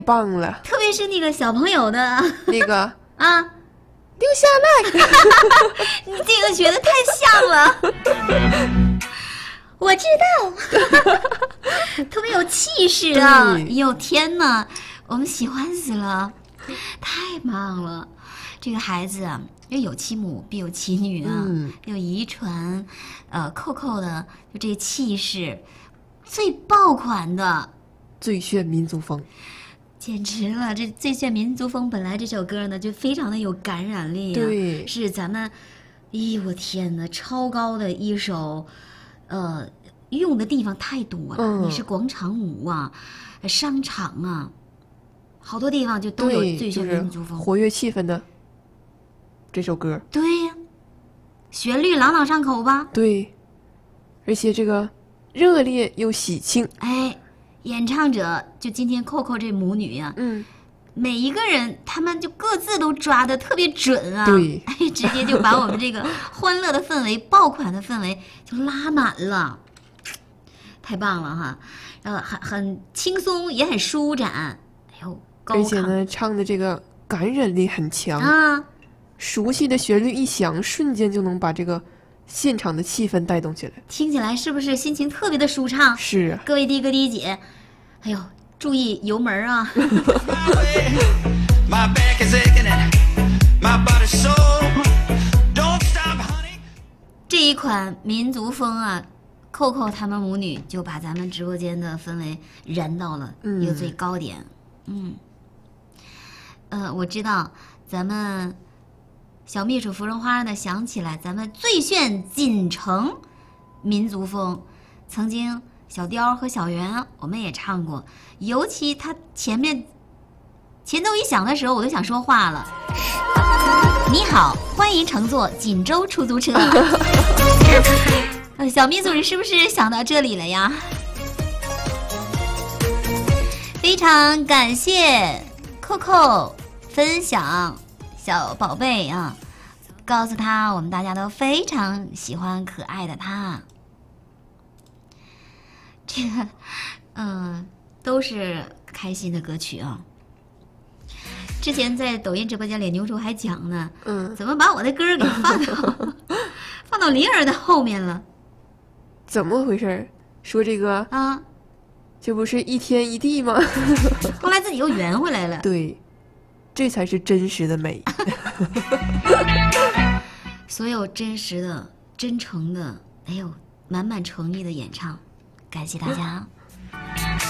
棒了， 特别是那个小朋友的那个啊， 留下来。 你这个学的太像了。我知道，特别有气势啊！ 对哟天哪，我们喜欢死了，太棒了！这个孩子啊，要有其母必有其女啊，要遗传，扣扣的就这气势，最爆款的， 最炫民族风， 简直了！这最炫民族风本来这首歌呢就非常的有感染力啊， 对， 是咱们，咦，我天哪，超高的一首。用的地方太多了，你是广场舞啊，商场啊，好多地方就都有最炫民族风， 活跃气氛的这首歌。 对呀，旋律朗朗上口吧？ 对，而且这个热烈又喜庆。 哎，演唱者就今天扣扣这母女呀，每一个人他们就各自都抓得特别准啊， 对， 哎，直接就把我们这个欢乐的氛围、爆款的氛围就拉满了，太棒了哈！很轻松，也很舒展，哎呦，高亢， 而且呢，唱的这个感染力很强啊， 熟悉的旋律一响，瞬间就能把这个现场的气氛带动起来， 听起来是不是心情特别的舒畅？ 是啊， 各位弟哥弟姐，哎呦，注意油门啊！这一款民族风啊，扣扣他们母女就把咱们直播间的氛围燃到了一个最高点。我知道咱们小秘书芙蓉花呢想起来咱们最炫锦城民族风，曾经小雕和小圆我们也唱过，尤其他前奏一响的时候，我都想说话了。你好，欢迎乘坐锦州出租车。小秘书，你是不是想到这里了呀？非常感谢扣扣分享小宝贝啊，告诉他我们大家都非常喜欢可爱的他。这个，都是开心的歌曲啊。之前在抖音直播间里，牛叔还讲呢，怎么把我的歌给放到灵儿的后面了？ 怎么回事？说这个啊， 这不是一天一地吗？ 后来自己又圆回来了。 对，这才是真实的美。 所有真实的、真诚的，哎呦，满满诚意的演唱，感谢大家。